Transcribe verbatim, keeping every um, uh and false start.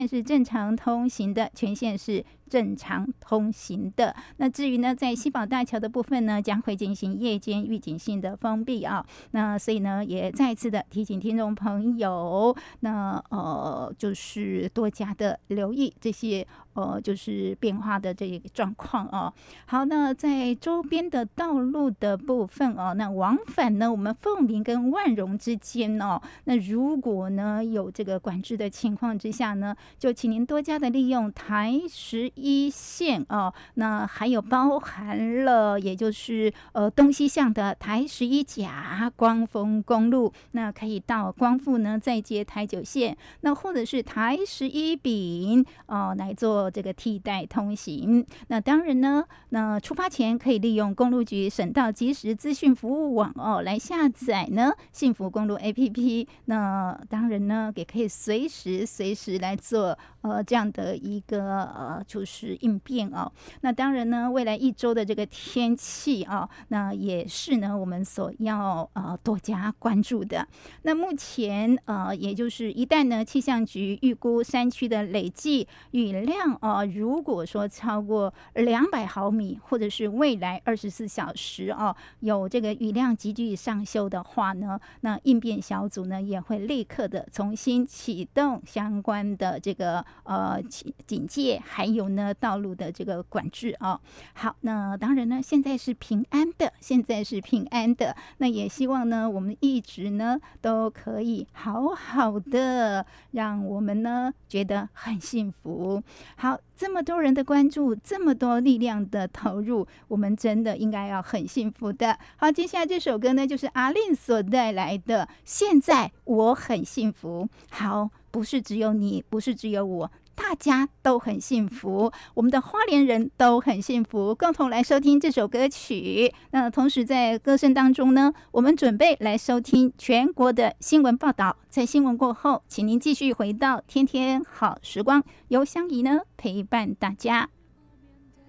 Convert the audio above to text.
是正常通行的，全线是正常通行的。那至于呢，在西宝大桥的部分呢，将会进行夜间预警性的封闭啊。那所以呢，也再次的提醒听众朋友，那呃，就是多加的留意这些呃，就是变化的这个状况哦。好，那在周边的道路的部分哦，那往返呢，我们凤林跟万荣之间哦，那如果呢有这个管制的情况之下呢，就请您多加的利用台十一线哦，那还有包含了也就是呃东西向的台十一甲光丰公路，那可以到光复呢再接台九线，那或者是台十一丙哦来做这个替代通行。那当然呢，那出发前可以利用公路局省道即时资讯服务网哦来下载呢幸福公路 A P P， 那当然呢也可以随时随时来做呃这样的一个呃就是应变哦。那当然呢，未来一周的这个天气哦，那也是呢我们所要呃多加关注的。那目前呃也就是一旦呢气象局预估山区的累计雨量哦，如果说超过两百毫米，或者是未来二十四小时哦有这个雨量急剧上修的话呢，那应变小组呢也会立刻的重新启动相关的这个呃警戒，还有呢道路的这个管制哦。好，那当然呢现在是平安的，现在是平安的，那也希望呢我们一直呢都可以好好的，让我们呢觉得很幸福。好，这么多人的关注，这么多力量的投入，我们真的应该要很幸福的。好，接下来这首歌呢就是阿令所带来的现在我很幸福。好，不是只有你，不是只有我，大家都很幸福，我们的花莲人都很幸福，共同来收听这首歌曲。那同时在歌声当中呢，我们准备来收听全国的新闻报道。在新闻过后，请您继续回到天天好时光，由香怡呢陪伴大家。